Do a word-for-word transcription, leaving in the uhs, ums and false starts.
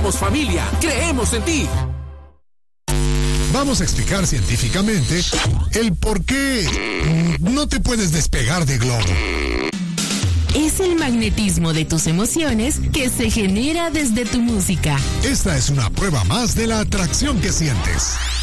Somos familia, creemos en ti. Vamos a explicar científicamente el por qué no te puedes despegar de Globo. Es el magnetismo de tus emociones que se genera desde tu música. Esta es una prueba más de la atracción que sientes.